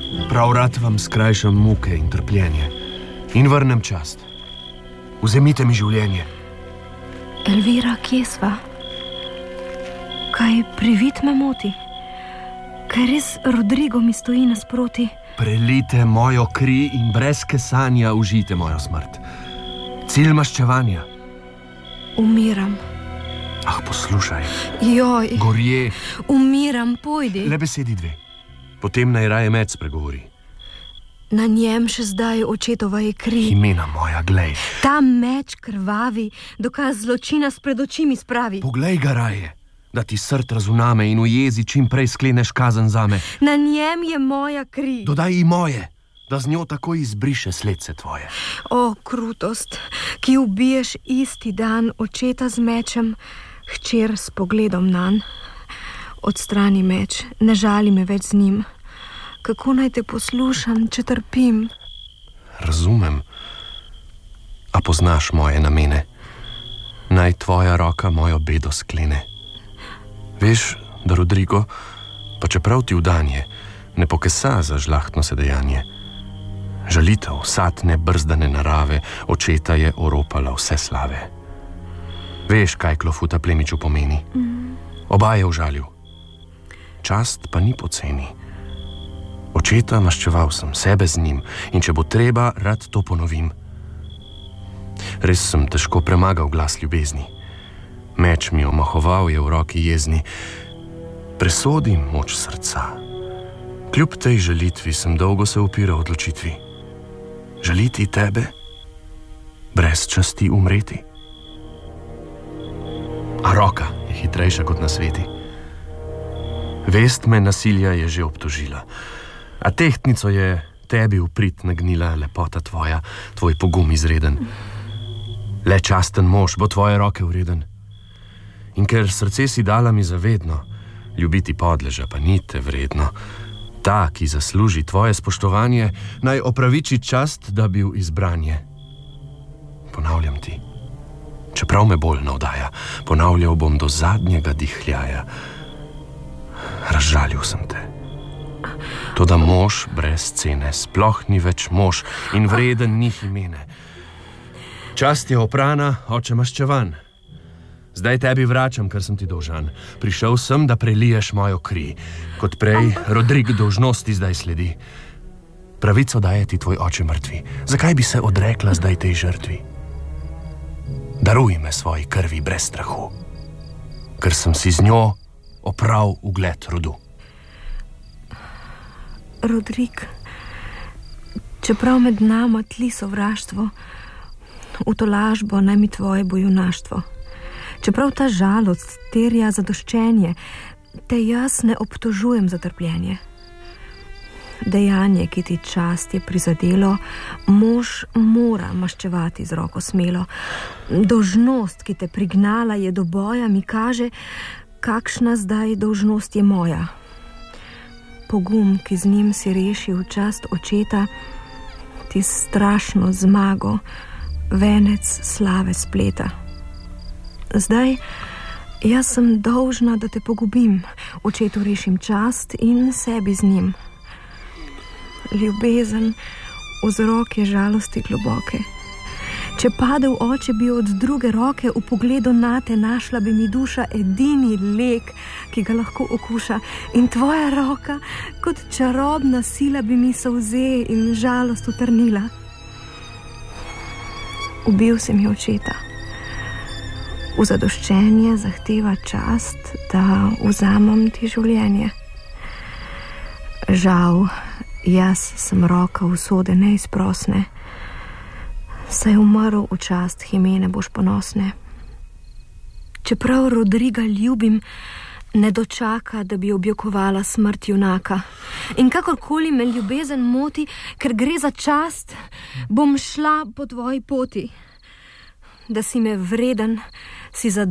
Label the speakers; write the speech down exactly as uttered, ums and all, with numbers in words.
Speaker 1: Prav rad vam skrajšam muke in trpljenje in vrnem čast. Vzemite mi življenje.
Speaker 2: Elvira, kje sva? Kaj privid me moti? Kaj res Rodrigo mi stoji nasproti?
Speaker 1: Prelite mojo kri in brez kesanja užijte mojo smrt. Cilj maščevanja.
Speaker 2: Umiram.
Speaker 1: Ah, poslušaj.
Speaker 2: Joj.
Speaker 1: Gorje.
Speaker 2: Umiram, pojdi.
Speaker 1: Le besedi dve. Potem naj raje meč spregovori.
Speaker 2: Na njem še zdaj očetova je kri.
Speaker 1: Imena moja, glej.
Speaker 2: Ta meč krvavi, dokaz zločina spred očimi spravi.
Speaker 1: Poglej ga raje, da ti srd razuname in v jezi čim prej skleneš kazen zame.
Speaker 2: Na njem je moja kri.
Speaker 1: Dodaj i moje, da z njo takoj izbriše sledce tvoje.
Speaker 2: O, krutost, ki ubiješ isti dan očeta z mečem, hčer s pogledom nanj. Odstrani meč, ne žali me več z njim. Kako naj te poslušam, če trpim?
Speaker 1: Razumem. A poznaš moje namene? Naj tvoja roka mojo bedo sklene. Veš, da Rodrigo, pa čeprav ti vdanje, ne pokesa za žlahtno sedejanje. Žalitev, satne brzdane narave, očeta je oropala vse slave. Veš, kaj klofuta plemiču pomeni? Mm. Oba je užalil. Čast pa ni poceni. Očeta maščeval sem, sebe z njim, in če bo treba, rad to ponovim. Res sem težko premagal glas ljubezni. Meč mi omahoval je v roki jezni. Presodi moč srca. Kljub tej žalitvi sem dolgo se upiral odločitvi. Žaliti tebe, brez časti umreti. A roka je hitrejša kot na sveti. Vest me nasilja je že obtožila. A tehtnico je tebi v prid nagnila lepota tvoja, tvoj pogum izreden. Le časten mož bo tvoje roke vreden. In ker srce si dala mi zavedno, ljubiti podleža pa ni te vredno. Ta, ki zasluži tvoje spoštovanje, naj opraviči čast, da bil izbranje. Ponavljam ti, čeprav me bolj navdaja, ponavljal bom do zadnjega dihljaja. Razžalil sem te. Toda mož brez cene sploh ni več mož in vreden njih imene. Čast je oprana, oče maščevan. Zdaj tebi vračam, kar sem ti dolžan. Prišel sem, da preliješ mojo kri. Kot prej, Rodrig dolžnosti zdaj sledi. Pravico daje ti tvoj oče mrtvi. Zakaj bi se odrekla zdaj tej žrtvi? Daruj me svoji krvi brez strahu, ker sem si z njo oprav ugled rodu.
Speaker 2: Rodrig, čeprav med nama tli sovraštvo, v tolažbo naj mi tvoje bo junaštvo. Čeprav ta žalost terja zadoščenje, te jaz ne obtožujem za trpljenje. Dejanje, ki ti čast je prizadelo, mož mora maščevati z roko smelo. Dolžnost, ki te prignala je do boja, mi kaže, kakšna zdaj dolžnost je moja. Pogum, ki z njim si rešil čast očeta, ti strašno zmago, venec slave spleta. Zdaj, jaz sem dolžna, da te pogubim, očetu rešim čast in sebi z njim. Ljubezen, vzrok je žalosti globoke. Če padel oče bi od druge roke, v pogledu nate našla bi mi duša edini lek, ki ga lahko okuša. In tvoja roka, kot čarobna sila, bi mi solze in žalost utrnila. Ubil si mi očeta. V zadoščenje zahteva čast, da vzamem ti življenje. Žal, jaz sem roka usode neizprosne, saj umrl v čast Himene boš ponosne. Čeprav Rodriga ljubim, ne dočaka, da bi objokovala smrt junaka. In kakorkoli me ljubezen moti, ker gre za čast, bom šla po tvoji poti. Da si me vreden, si za